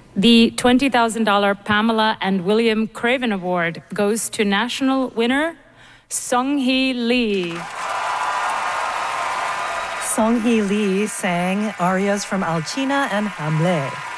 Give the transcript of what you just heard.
The $20,000 Pamela and William Craven Award goes to national winner Sung-hee Lee. Sung-hee Lee sang arias from Alcina and Hamlet.